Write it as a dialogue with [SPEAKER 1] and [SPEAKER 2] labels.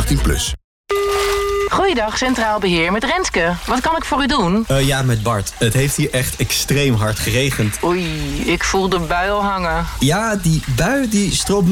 [SPEAKER 1] 18+.
[SPEAKER 2] Goeiedag, Centraal Beheer met Renske. Wat kan ik voor u doen?
[SPEAKER 3] Ja, met Bart. Het heeft hier echt extreem hard geregend.
[SPEAKER 2] Oei, ik voel de bui al hangen.
[SPEAKER 3] Ja, die bui die stroomt